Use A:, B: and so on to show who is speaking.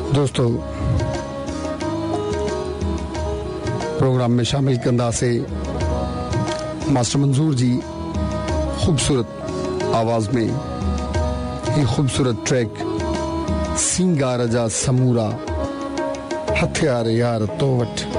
A: दोस्तों प्रोग्राम में शामिल कंदासे मास्टर मंजूर जी खूबसूरत आवाज में ये खूबसूरत ट्रैक सिंगार जा समूरा हथियार यार तो वट।